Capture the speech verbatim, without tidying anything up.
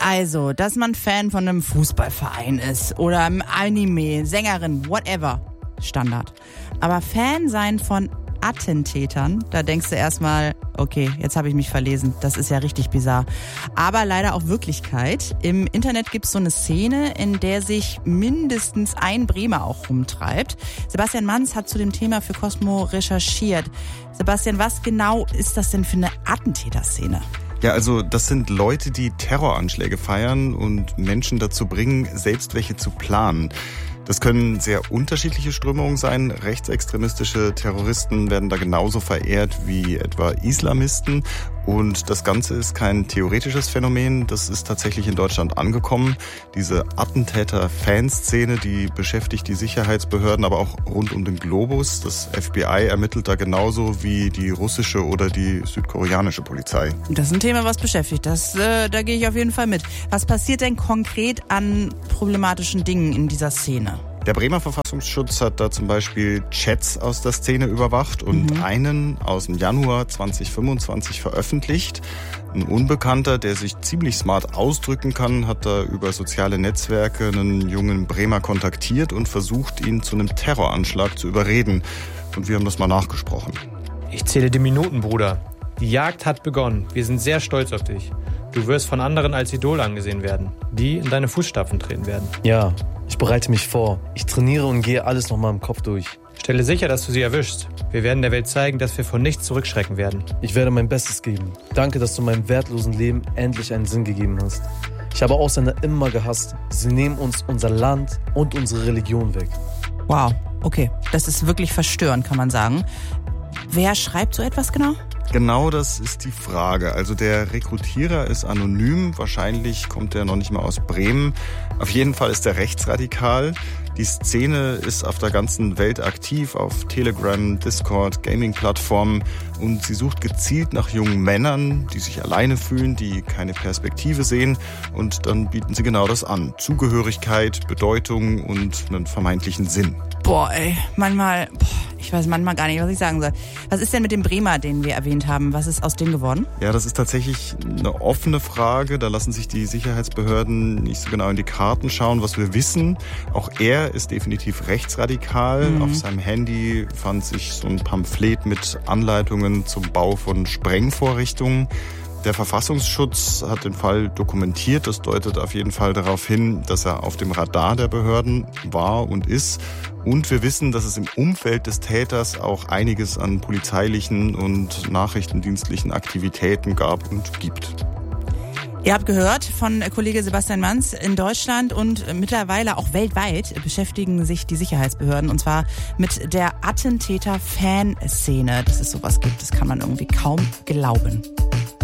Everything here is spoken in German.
Also, dass man Fan von einem Fußballverein ist oder einem Anime, Sängerin, whatever. Standard. Aber Fan sein von Attentätern, da denkst du erstmal, okay, jetzt habe ich mich verlesen. Das ist ja richtig bizarr. Aber leider auch Wirklichkeit. Im Internet gibt es so eine Szene, in der sich mindestens ein Bremer auch rumtreibt. Sebastian Manz hat zu dem Thema für Cosmo recherchiert. Sebastian, was genau ist das denn für eine Attentäterszene? Ja, also das sind Leute, die Terroranschläge feiern und Menschen dazu bringen, selbst welche zu planen. Das können sehr unterschiedliche Strömungen sein. Rechtsextremistische Terroristen werden da genauso verehrt wie etwa Islamisten. Und das Ganze ist kein theoretisches Phänomen, das ist tatsächlich in Deutschland angekommen. Diese Attentäter-Fanszene, die beschäftigt die Sicherheitsbehörden, aber auch rund um den Globus. Das F B I ermittelt da genauso wie die russische oder die südkoreanische Polizei. Das ist ein Thema, was beschäftigt. Das, äh, da gehe ich auf jeden Fall mit. Was passiert denn konkret an problematischen Dingen in dieser Szene? Der Bremer Verfassungsschutz hat da zum Beispiel Chats aus der Szene überwacht und mhm. einen aus dem Januar zwanzig fünfundzwanzig veröffentlicht. Ein Unbekannter, der sich ziemlich smart ausdrücken kann, hat da über soziale Netzwerke einen jungen Bremer kontaktiert und versucht, ihn zu einem Terroranschlag zu überreden. Und wir haben das mal nachgesprochen. Ich zähle die Minuten, Bruder. Die Jagd hat begonnen. Wir sind sehr stolz auf dich. Du wirst von anderen als Idol angesehen werden, die in deine Fußstapfen treten werden. Ja, ich bereite mich vor. Ich trainiere und gehe alles nochmal im Kopf durch. Stelle sicher, dass du sie erwischst. Wir werden der Welt zeigen, dass wir von nichts zurückschrecken werden. Ich werde mein Bestes geben. Danke, dass du meinem wertlosen Leben endlich einen Sinn gegeben hast. Ich habe Ausländer immer gehasst. Sie nehmen uns unser Land und unsere Religion weg. Wow, okay. Das ist wirklich verstörend, kann man sagen. Wer schreibt so etwas genau? Genau das ist die Frage. Also der Rekrutierer ist anonym. Wahrscheinlich kommt er noch nicht mal aus Bremen. Auf jeden Fall ist er rechtsradikal. Die Szene ist auf der ganzen Welt aktiv, auf Telegram, Discord, Gaming-Plattformen. Und sie sucht gezielt nach jungen Männern, die sich alleine fühlen, die keine Perspektive sehen. Und dann bieten sie genau das an. Zugehörigkeit, Bedeutung und einen vermeintlichen Sinn. Boah, ey, manchmal, boah, ich weiß manchmal gar nicht, was ich sagen soll. Was ist denn mit dem Bremer, den wir erwähnt haben? Was ist aus dem geworden? Ja, das ist tatsächlich eine offene Frage. Da lassen sich die Sicherheitsbehörden nicht so genau in die Karten schauen, was wir wissen. Auch er ist definitiv rechtsradikal. Mhm. Auf seinem Handy fand sich so ein Pamphlet mit Anleitungen zum Bau von Sprengvorrichtungen. Der Verfassungsschutz hat den Fall dokumentiert. Das deutet auf jeden Fall darauf hin, dass er auf dem Radar der Behörden war und ist. Und wir wissen, dass es im Umfeld des Täters auch einiges an polizeilichen und nachrichtendienstlichen Aktivitäten gab und gibt. Ihr habt gehört von Kollege Sebastian Manz, in Deutschland und mittlerweile auch weltweit beschäftigen sich die Sicherheitsbehörden und zwar mit der Attentäter-Fanszene. Dass es sowas gibt, das kann man irgendwie kaum glauben.